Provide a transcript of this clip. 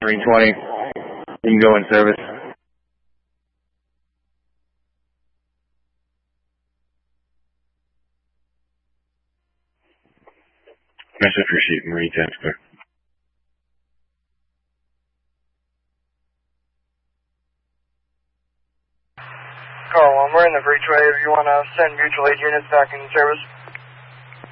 Marine 20. You can go in service. Mess up your sheet, Marine 10, clear. Carl 1, we're in the breachway. If you want to send mutual aid units back in service.